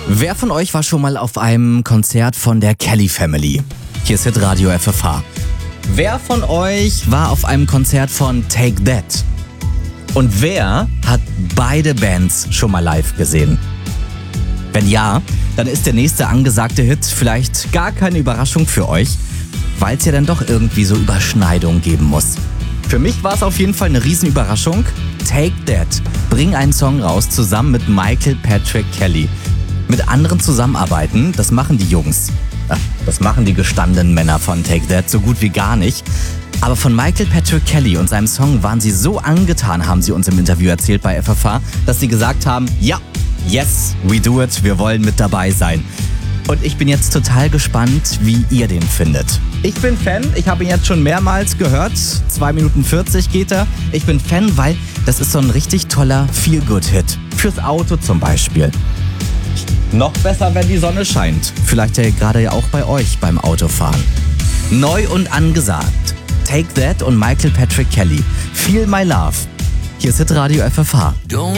Wer von euch war schon mal auf einem Konzert von der Kelly Family? Hier ist Hitradio FFH. Wer von euch war auf einem Konzert von Take That? Und wer hat beide Bands schon mal live gesehen? Wenn ja, dann ist der nächste angesagte Hit vielleicht gar keine Überraschung für euch, weil es ja dann doch irgendwie so Überschneidungen geben muss. Für mich war es auf jeden Fall eine Riesenüberraschung. Take That bringen einen Song raus zusammen mit Michael Patrick Kelly. Mit anderen zusammenarbeiten, das machen die Jungs. Das machen die gestandenen Männer von Take That so gut wie gar nicht. Aber von Michael Patrick Kelly und seinem Song waren sie so angetan, haben sie uns im Interview erzählt bei FFH, dass sie gesagt haben, ja, yes, we do it, wir wollen mit dabei sein. Und ich bin jetzt total gespannt, wie ihr den findet. Ich bin Fan, ich habe ihn jetzt schon mehrmals gehört. 2 Minuten 40 geht er. Ich bin Fan, weil das ist so ein richtig toller Feel-Good-Hit. Fürs Auto zum Beispiel. Noch besser, wenn die Sonne scheint. Vielleicht ja gerade ja auch bei euch beim Autofahren. Neu und angesagt. Take That und Michael Patrick Kelly. Feel My Love. Hier ist Hitradio FFH.